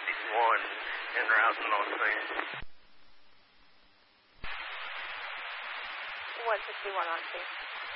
en route and all things. What's 51 on scene?